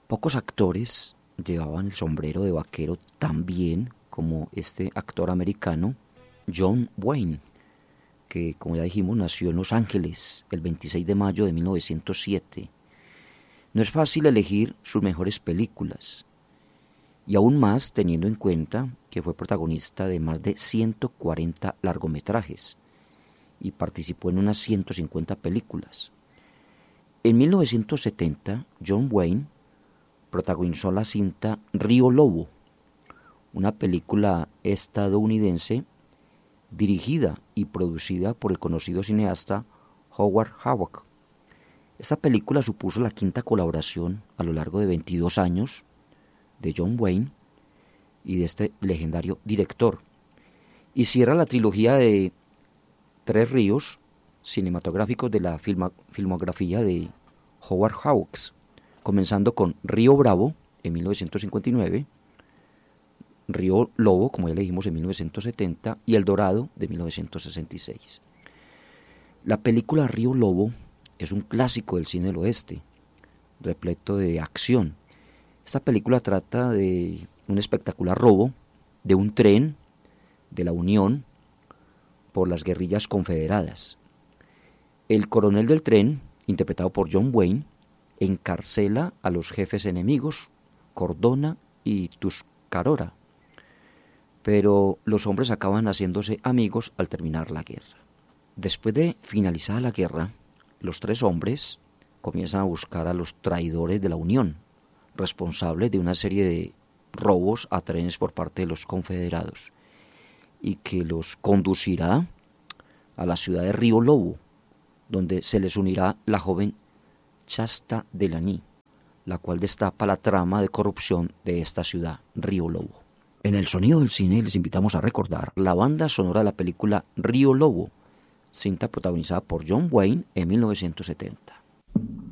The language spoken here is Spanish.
Pocos actores llevaban el sombrero de vaquero tan bien como este actor americano, John Wayne, que, como ya dijimos, nació en Los Ángeles el 26 de mayo de 1907. No es fácil elegir sus mejores películas, y aún más teniendo en cuenta que fue protagonista de más de 140 largometrajes y participó en unas 150 películas. En 1970, John Wayne protagonizó la cinta Río Lobo, una película estadounidense dirigida y producida por el conocido cineasta Howard Hawks. Esta película supuso la quinta colaboración a lo largo de 22 años de John Wayne y de este legendario director, y cierra la trilogía de Tres ríos cinematográficos de la filmografía de Howard Hawks, comenzando con Río Bravo en 1959, Río Lobo, como ya le dijimos, en 1970, y El Dorado de 1966. La película Río Lobo es un clásico del cine del oeste, repleto de acción. Esta película trata de un espectacular robo de un tren de la Unión por las guerrillas confederadas. El coronel del tren, interpretado por John Wayne, encarcela a los jefes enemigos, Cordona y Tuscarora, pero los hombres acaban haciéndose amigos al terminar la guerra. Después de finalizada la guerra, los tres hombres comienzan a buscar a los traidores de la Unión, responsables de una serie de robos a trenes por parte de los confederados, y que los conducirá a la ciudad de Río Lobo, donde se les unirá la joven Shasta Delaney, la cual destapa la trama de corrupción de esta ciudad, Río Lobo. En el sonido del cine les invitamos a recordar la banda sonora de la película Río Lobo, cinta protagonizada por John Wayne en 1970.